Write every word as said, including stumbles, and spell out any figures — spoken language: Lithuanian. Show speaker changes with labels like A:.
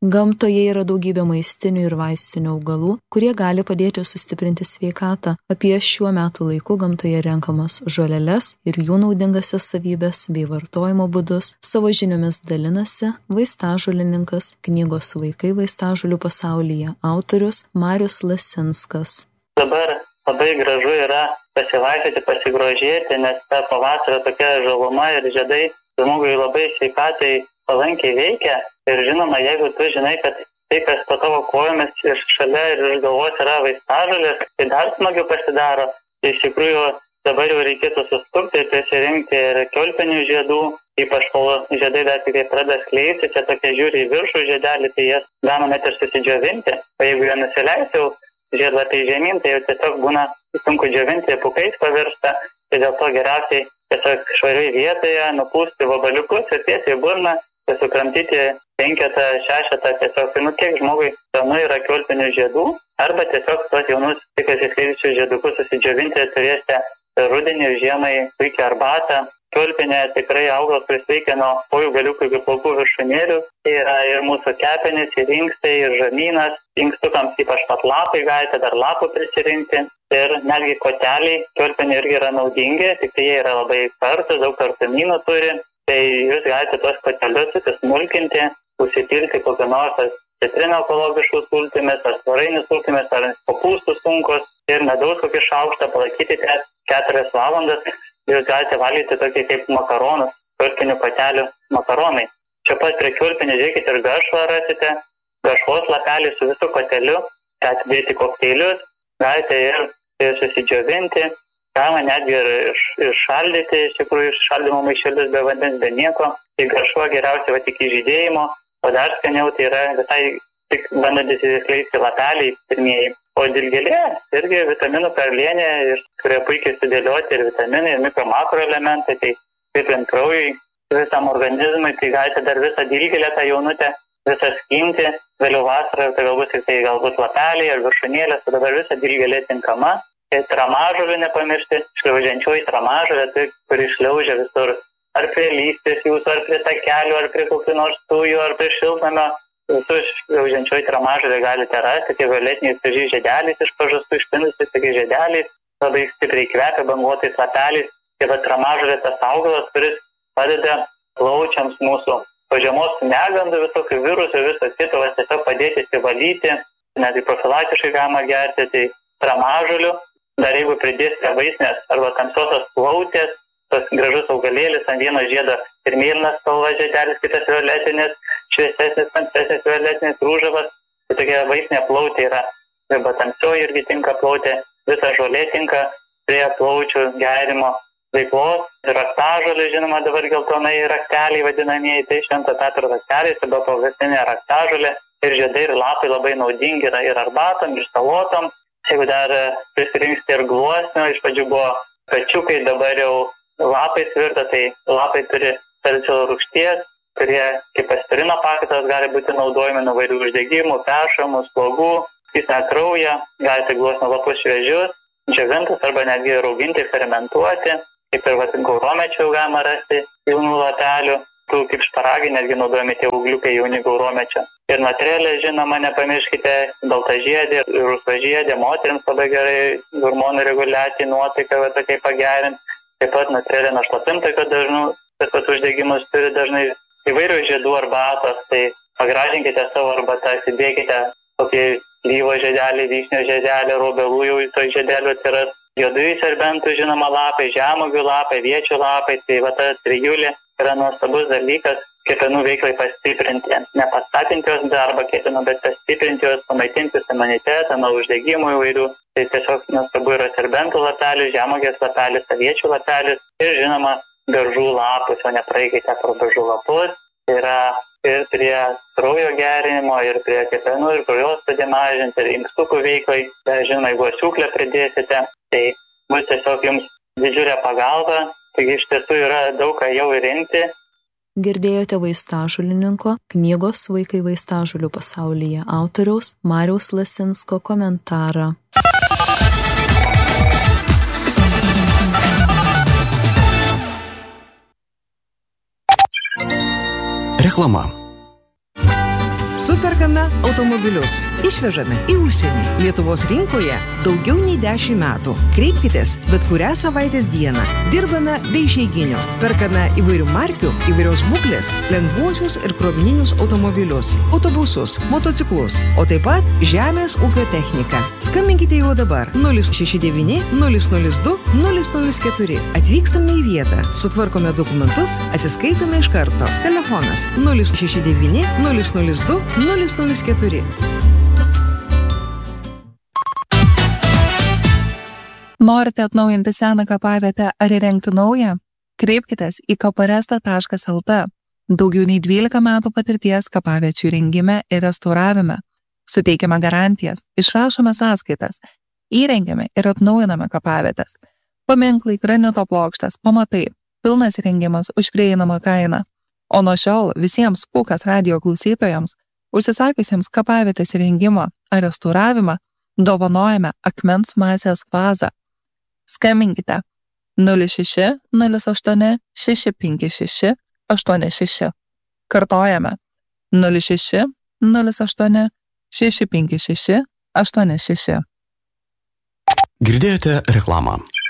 A: Gamtoje yra daugybė maistinių ir vaistinių augalų, kurie gali padėti sustiprinti sveikatą. Apie šiuo metų laiku gamtoje renkamas žoleles ir jų naudingasias savybės bei vartojimo būdus savo žiniomis dalinasi vaistažolininkas, knygos Vaikai vaistažolių pasaulyje autorius Marius Lasinskas.
B: Dabar labai gražu yra pasivaikščioti, pasigrožėti, nes ta pavasario tokia žaluma ir žiedai žmogui labai sveikatai palankiai veikia. Ir žinoma, jeigu tu žinai, kad tai, kas po tavo kojomis ir šalia ir iš galvos yra vaistažolės, tai dar smagiau pasidaro. Tai iš tikrųjų dabar jau reikėtų sustukti ir prisirinkti ir kiaulpienių žiedų, ypač kol žiedai dar tik pradeda skleisti, čia tokie žiūri į viršų žiedelį, tai jas galima net ir susidžiovinti. O jeigu jie nusileisiu žiedlapiai žemyn, tai jau tiesiog būna sunku džiovinti, pūkais pavirsta. Tai dėl to geriausiai tiesiog švariai vietoje nupūsti vabaliukus ir tiesiai burną, sukramtyti penketą, šešetą, tiesiog, nu kiek žmogui senu yra kiaulpienių žiedų, arba tiesiog tuos jaunus tik atsiskleidusius žiedukus susidžiovinti, turėsite rudenį ir žiemai puikią arbatą. Kiaulpienė tikrai augalas, kuris veikia nuo kojų galiukų iki plaukų viršūnėlių. Tai yra ir mūsų kepenys, ir inkstai, ir žarnynas. Inkstukams ypač pat lapai galite dar lapų prisirinkti. Ir netgi koteliai kiaulpienė irgi yra naudingi, tik tai jie yra labai kartus, daug kartuminų turi. Tai jūs galite tuos kotelius susmulkinti, užsipilti kokią nors citrinų ekologiškus sultimis, ar svarainių sultimis, ar kopūstų sunkos ir medaus kokį šaukštą palaikyti keturias valandas. Jūs galite valgyti tokį kaip makaronus, kiaulpienių kotelių makaronai. Čia pat prie kiaulpienių žiūrėkite ir garšvą rasite, garšvos lapelį su visu koteliu, atidėti kokteilius, galite ir, ir susidžiovinti, galima netgi ir iššaldyti, iš tikrųjų iššaldymo maišelius be vandens, be nieko. Tai garšva geriausia va tik įžydėjimo, o dar skaniau tai yra visai tik bandantis įskleisti lapeliai pirmieji. O dilgėlė irgi vitaminų perlienė, kurie puikiai sudėlioti ir vitaminai, ir mikro makro elementai, tai stiprint kraujui visam organizmui, tai galite dar visą dilgėlę tą jaunutę, visą skinti, vėliau vasarą, tai galbūt tik tai galbūt lapeliai ar viršūnėlės, o dabar visą dilgėlė tinkama. Tai tramažolė nepamiršti, šliaužiančioji tramažolė, tai kuri šliaužia visur, ar prie lystės jūsų, ar prie takelių, ar prie kokių nors tujų, ar prie šiltnamio. Visų šliaužiančioji tramažolė galite rasti, tie violetiniai svežiai žiedeliais iš pažastų išpindusiais, tokie žiedeliais, labai stipriai kvepia banguotais lapeliais. Tai va tramažolė tas augalas, kuris padeda plaučiams mūsų pažemos negandų, visokių virusų, viso kito, va tiesiog padėti įsivalyti, netgi profilaktiškai galima gerti, tai tramažolių. Dar jeigu pridėsite vaistinės arba tamsiosios plautės, tas gražus augalėlis ant vieno žiedo ir mėlynas spalva žiedelis, kitas violetinis, šviesesnis, tamsesnis, violetinis, rūžavas. Tai tokia vaistinė plautė yra. Arba tamsioji irgi tinka plautė, visa žolė tinka prie plaučių gerimo veiklos. Raktažolė, žinoma, dabar geltonai rakteliai vadinamieji, tai Švento Petro rakteliai, arba pavastinė raktažolė. Ir žiedai ir lapai labai naudingi yra ir arbatom, ir salotom. Jeigu dar prisirinksite ir gluosnio, iš pradžių buvo kačiukai, dabar jau lapai svirta, tai lapai turi salicilo rūgšties, kurie kaip aspirino pakaitalas gali būti naudojami nuo vairių uždegimų, peršamų, slogų, skystina kraują, galite gluosnio lapus šviežius, džiovintus arba netgi rauginti, fermentuoti, kaip ir vat gauromečio galima rasti jaunų lapelių, tų kaip šparagai netgi naudojami tie ūgliukai jauni gauromečio. Ir natrelė, žinoma, nepamirškite, baltažiedė, rusvažiedė, moterims labai gerai hormonų reguliacijai, nuotaiką va tokiai pagerinti. Taip pat natrelė nuo šlapimtakio dažnų, tas pats uždegimus turi dažnai įvairių žiedų arbatos, tai pagražinkite savo arbatą, įsidėkite tokį lyvo žiedelį, vyšnio žiedelį, robelų jau to žiedelio atsiras, juodųjų serbentų, žinoma, lapai, žemuogių lapai, viečių lapai, tai va ta trijulė yra nuostabus dalykas, kepenų veiklai pastiprinti, nepastatinti jos darbą kepenų, bet pastiprinti jos, pamaitinti imunitetą nuo uždegimų įvairių. Tai tiesiog nuostabu yra serbentų lapelis, žemuogės lapelis, aviečių lapelis ir žinoma beržų lapus, o nepraeikite pro beržų lapus. Tai yra ir prie kraujo gerinimo, ir prie kepenų, ir kraujospūdį mažinti, ir inkstukų veiklai. Tai, žinoma, jeigu asiūklę pridėsite, tai bus tiesiog jums didžiulė pagalba. Taigi iš tiesų yra daug ką jau įrinkti.
A: Girdėjote vaistažolininko knygos Vaikai vaistažolių pasaulyje autoriaus Mariaus Lasinsko komentarą.
C: Reklama. Superkame automobilius. Išvežame į užsienį. Lietuvos rinkoje daugiau nei dešimt metų. Kreipkitės bet kurią savaitės dieną. Dirbame be išeiginių. Perkame įvairių markių, įvairios būklės, lengvuosius ir krovininius automobilius, autobusus, motociklus, o taip pat žemės ūkio techniką. Skambinkite jau dabar nulis šeši devyni nulis nulis du nulis nulis keturi. Atvykstame į vietą, sutvarkome dokumentus, atsiskaitome iš karto. Telefonas nulis šeši devyni nulis nulis du nulis nulis keturi.
A: Norite atnaujinti seną kapavietę ar įrengti naują? Kreipkitės į kaparesta taškas el tė. Daugiau nei dvylika metų patirties kapaviečių įrengime ir restauravime. Suteikiame garantijas, išrašome sąskaitas, įrengiame ir atnaujiname kapavietės. Paminklai, granito plokštės, pamatai, pilnas įrengimas už prieinamą kainą. O nuo šiol visiems Pūkas radijo klausytojams, užsisakiusiems kapavietės įrengimą ar restauravimą, dovanojame akmens masės vazą. Skambinkite nulis šeši nulis aštuoni šeši penki šeši aštuoni šeši. Kartojame nulis šeši nulis aštuoni šeši penki šeši aštuoni šeši.
D: Girdėjote reklamą.